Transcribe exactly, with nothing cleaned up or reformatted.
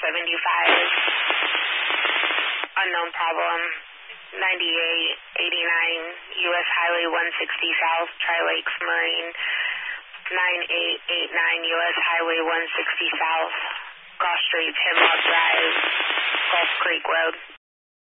seventy-five. Unknown problem. ninety-eight eighty-nine U S Highway one sixty South, Tri-Lakes Marine. nine eight eight nine U S Highway one sixty South, Cross Streets, Hemlock Drive, Gulf Creek Road.